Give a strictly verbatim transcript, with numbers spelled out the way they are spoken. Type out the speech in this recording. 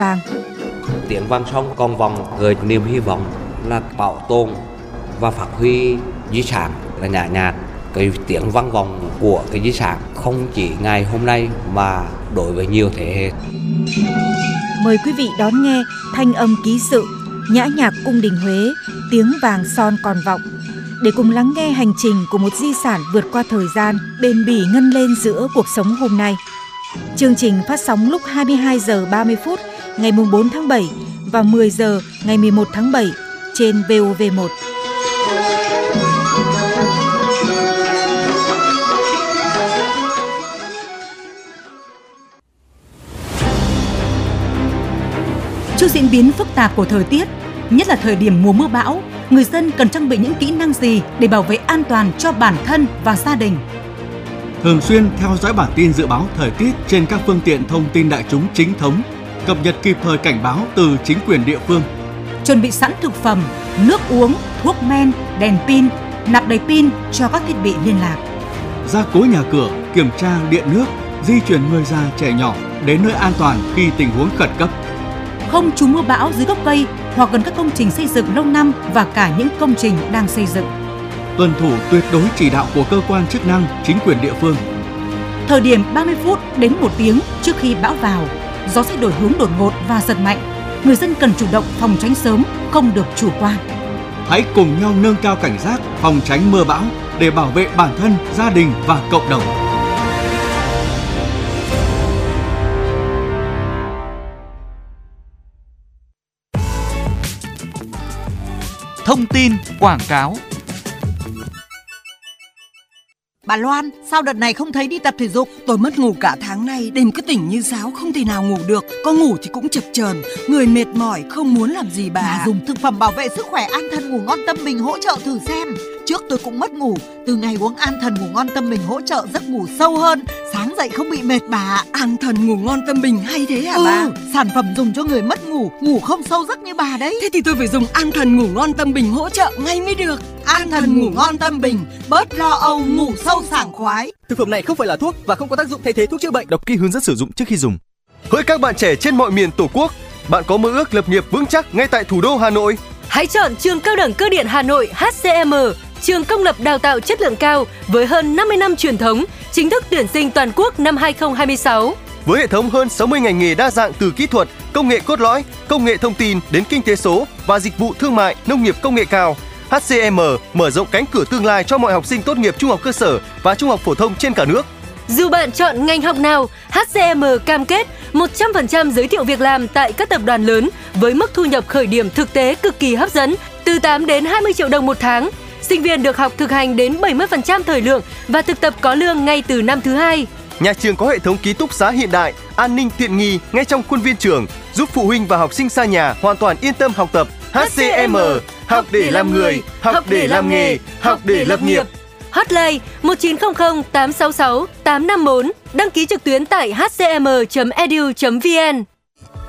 vàng. Tiếng vang sông còn vọng gợi niềm hy vọng là bảo tồn và phát huy di sản là nhã nhạc. Cái tiếng vang vọng của cái di sản không chỉ ngày hôm nay mà đối với nhiều thế hệ. Mời quý vị đón nghe thanh âm ký sự nhã nhạc cung đình Huế, tiếng vàng son còn vọng, để cùng lắng nghe hành trình của một di sản vượt qua thời gian, bền bỉ ngân lên giữa cuộc sống hôm nay. Chương trình phát sóng lúc hai mươi hai giờ ba mươi phút ngày bốn tháng bảy và mười giờ ngày mười một tháng bảy trên vê o vê một. Trước diễn biến phức tạp của thời tiết, nhất là thời điểm mùa mưa bão, người dân cần trang bị những kỹ năng gì để bảo vệ an toàn cho bản thân và gia đình? Thường xuyên theo dõi bản tin dự báo thời tiết trên các phương tiện thông tin đại chúng chính thống, cập nhật kịp thời cảnh báo từ chính quyền địa phương. Chuẩn bị sẵn thực phẩm, nước uống, thuốc men, đèn pin, nạp đầy pin cho các thiết bị liên lạc. Gia cố nhà cửa, kiểm tra điện nước, di chuyển người già trẻ nhỏ đến nơi an toàn khi tình huống khẩn cấp. Không trú mưa bão dưới gốc cây hoặc gần các công trình xây dựng lâu năm và cả những công trình đang xây dựng. Tuân thủ tuyệt đối chỉ đạo của cơ quan chức năng, chính quyền địa phương. Thời điểm ba mươi phút đến một tiếng trước khi bão vào, gió sẽ đổi hướng đột ngột và giật mạnh. Người dân cần chủ động phòng tránh sớm, không được chủ quan. Hãy cùng nhau nâng cao cảnh giác, phòng tránh mưa bão để bảo vệ bản thân, gia đình và cộng đồng. Thông tin quảng cáo. Bà Loan, sao đợt này không thấy đi tập thể dục? Tôi mất ngủ cả tháng nay, đêm cứ tỉnh như sáo, không thể nào ngủ được. Có ngủ thì cũng chập chờn, người mệt mỏi, không muốn làm gì bà. Bà dùng thực phẩm bảo vệ sức khỏe An Thần Ngủ Ngon Tâm Bình hỗ trợ thử xem. Trước tôi cũng mất ngủ, từ ngày uống An Thần Ngủ Ngon Tâm Bình hỗ trợ giấc ngủ sâu hơn, sáng dậy không bị mệt bà. An Thần Ngủ Ngon Tâm Bình hay thế hả ừ, bà? Sản phẩm dùng cho người mất ngủ, ngủ không sâu giấc như bà đấy. Thế thì tôi phải dùng An Thần Ngủ Ngon Tâm Bình hỗ trợ ngay mới được. An Thần Ngủ Ngon Tâm Bình, bớt lo âu, ngủ sâu sảng khoái. Thực phẩm này không phải là thuốc và không có tác dụng thay thế thuốc chữa bệnh. Đọc kỹ hướng dẫn sử dụng trước khi dùng. Hỡi các bạn trẻ trên mọi miền Tổ quốc, bạn có mơ ước lập nghiệp vững chắc ngay tại thủ đô Hà Nội. Hãy chọn trường Cao đẳng Cơ điện Hà Nội H C M, trường công lập đào tạo chất lượng cao với hơn năm mươi năm truyền thống, chính thức tuyển sinh toàn quốc năm hai không hai sáu. Với hệ thống hơn sáu mươi ngành nghề đa dạng từ kỹ thuật, công nghệ cốt lõi, công nghệ thông tin đến kinh tế số và dịch vụ thương mại, nông nghiệp công nghệ cao, H C M mở rộng cánh cửa tương lai cho mọi học sinh tốt nghiệp trung học cơ sở và trung học phổ thông trên cả nước. Dù bạn chọn ngành học nào, H C M cam kết một trăm phần trăm giới thiệu việc làm tại các tập đoàn lớn với mức thu nhập khởi điểm thực tế cực kỳ hấp dẫn, từ tám đến hai mươi triệu đồng một tháng. Sinh viên được học thực hành đến bảy mươi phần trăm thời lượng và thực tập có lương ngay từ năm thứ hai. Nhà trường có hệ thống ký túc xá hiện đại, an ninh tiện nghi ngay trong khuôn viên trường, giúp phụ huynh và học sinh xa nhà hoàn toàn yên tâm học tập. H C M, học để làm người, học để làm nghề, học để lập nghiệp. Hotline một chín không không tám sáu sáu tám năm bốn, đăng ký trực tuyến tại h c m chấm e d u chấm v n.